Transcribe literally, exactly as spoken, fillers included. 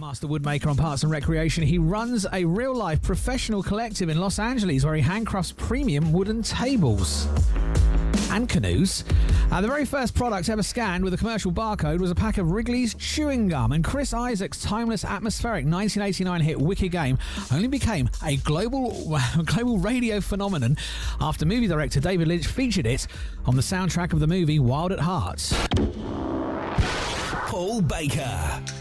Master Woodmaker on Parks and Recreation. He runs a real-life professional collective in Los Angeles where he handcrafts premium wooden tables and canoes. Uh, the very first product ever scanned with a commercial barcode was a pack of Wrigley's chewing gum, and Chris Isaak's timeless atmospheric nineteen eighty-nine hit Wicked Game only became a global global radio phenomenon after movie director David Lynch featured it on the soundtrack of the movie Wild at Heart. Paul Baker.